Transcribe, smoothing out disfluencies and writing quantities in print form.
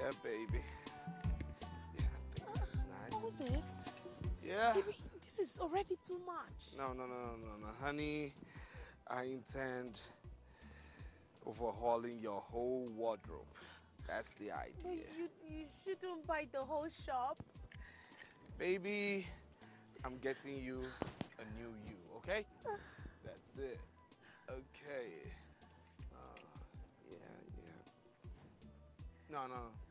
Yeah, baby. Yeah, I think this is nice. All this? Yeah. Baby, this is already too much. No, honey. I intend overhauling your whole wardrobe. That's the idea. But you shouldn't buy the whole shop. Baby, I'm getting you a new you, okay? That's it. Okay. Yeah. No.